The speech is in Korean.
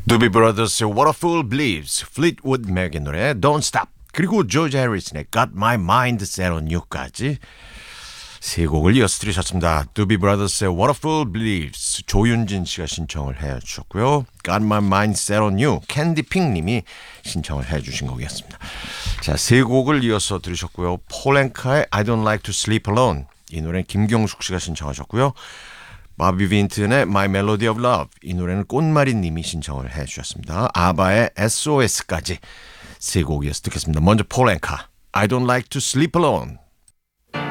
두비 브라더스의 What a Fool Believes, 플리트우드 맥의 노래 Don't Stop, 그리고 조지 해리슨의 Got My Mind Set on You까지 세 곡을 이어서 들으셨습니다. 두비 브라더스의 What a Fool Believes, 조윤진 씨가 신청을 해주셨고요. Got My Mind Set on You, 캔디핑 님이 신청을 해주신 곡이었습니다. 자, 세 곡을 이어서 들으셨고요. 폴 앵카의 I Don't Like to Sleep Alone, 이 노래는 김경숙 씨가 신청하셨고요. 바비 빈튼의 My Melody of Love, 이 노래는 꽃마리 님이 신청을 해주셨습니다. 아바의 SOS까지 세 곡이어서 듣겠습니다. 먼저 폴 앵카, I Don't Like to Sleep Alone.